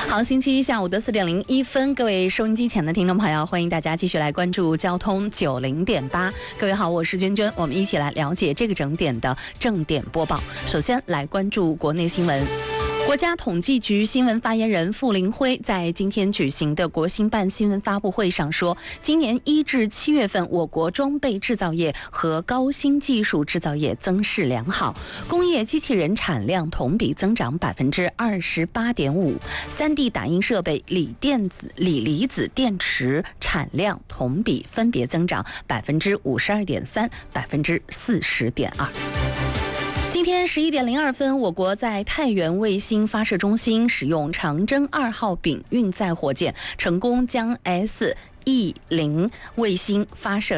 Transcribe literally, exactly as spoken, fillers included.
好，星期一下午的四点零一分，各位收音机前的听众朋友，欢迎大家继续来关注交通九零点八。各位好，我是娟娟，我们一起来了解这个整点的正点播报。首先来关注国内新闻。国家统计局新闻发言人傅林辉在今天举行的国新办新闻发布会上说，今年一至七月份，我国装备制造业和高新技术制造业增势良好，工业机器人产量同比增长百分之二十八点五，三 D 打印设备、锂电子、锂离子电池产量同比分别增长百分之五十二点三、百分之四十点二。今天十一点零二分，我国在太原卫星发射中心使用长征二号丙运载火箭，成功将 S 一零卫星发射